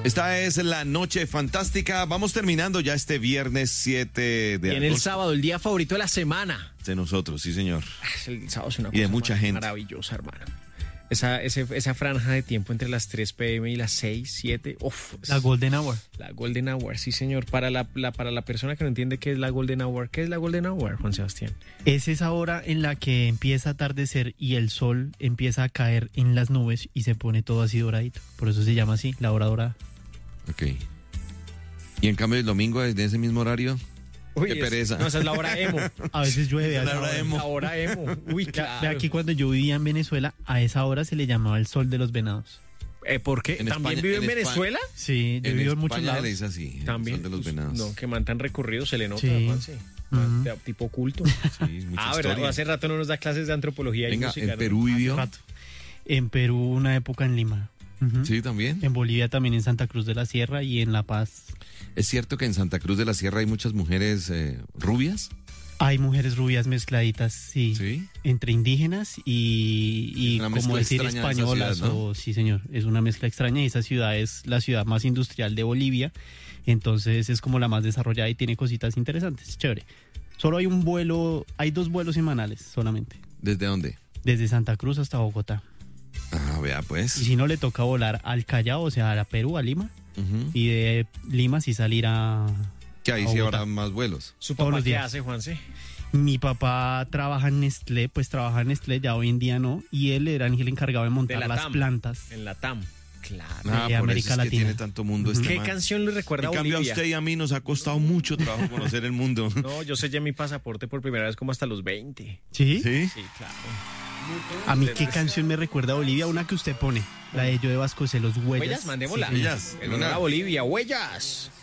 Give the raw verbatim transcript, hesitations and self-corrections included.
Esta es la noche fantástica. Vamos terminando ya este viernes siete de agosto. Y en el sábado, el día favorito de la semana. De nosotros, sí, señor. El sábado es una y de mucha gente. Maravillosa, hermano. Esa, ese, esa franja de tiempo entre las tres p.m. y las seis, siete. Uf, la Golden Hour. La Golden Hour, sí, señor. Para la, la, para la persona que no entiende qué es la Golden Hour, ¿qué es la Golden Hour, Juan Sebastián? Es esa hora en la que empieza a atardecer y el sol empieza a caer en las nubes y se pone todo así doradito. Por eso se llama así, la hora dorada. Ok. Y en cambio el domingo, desde ese mismo horario... Uy, qué es, pereza. No, esa es la hora emo. A veces llueve. A la hora emo. La hora emo. Uy, claro. Aquí cuando yo vivía en Venezuela, a esa hora se le llamaba el sol de los venados. Eh, ¿Por qué? En ¿También España, vive en, en Venezuela? España, sí, yo vivo en muchos lados. Le dice así, También. El sol de los venados. No, que man tan recorrido se le nota, sí. Juan, sí. Uh-huh. Tipo culto. Sí, mucha ah, ¿verdad? historia. Hace rato no nos da clases de antropología Venga, y música. en Perú vivió. En Perú una época en Lima. Uh-huh. Sí, también. En Bolivia también, en Santa Cruz de la Sierra y en La Paz. ¿Es cierto que en Santa Cruz de la Sierra hay muchas mujeres eh, rubias? Hay mujeres rubias mezcladitas, sí. ¿Sí? Entre indígenas y, y como decir españolas. Ciudad, ¿no? O, sí, señor. Es una mezcla extraña y esa ciudad es la ciudad más industrial de Bolivia. Entonces es como la más desarrollada y tiene cositas interesantes. Chévere. Solo hay un vuelo, hay dos vuelos semanales solamente. ¿Desde dónde? Desde Santa Cruz hasta Bogotá. Ah, vea pues. Y si no, le toca volar al Callao, o sea, a Perú, a Lima. Uh-huh. Y de Lima sí salir a... Que ahí sí habrá más vuelos. ¿Su papá qué hace, Juanse? Mi papá trabaja en Nestlé, pues trabaja en Nestlé, ya hoy en día no. Y él era el encargado de montar de las TAM, plantas. En la T A M. Claro. Ah, de por América eso es Latina. Que tiene tanto mundo este ¿Qué man. canción le recuerda en a Bolivia? En cambio a usted y a mí nos ha costado mucho trabajo conocer el mundo. No, yo sellé mi pasaporte por primera vez como hasta los veinte. ¿Sí? Sí. Sí, claro. A mí, ¿qué canción me recuerda a Bolivia? Una que usted pone, la de Joe Vasconcelos, Huellas. Huellas, mandémosla. Sí, Huellas. En honor a Bolivia, Huellas.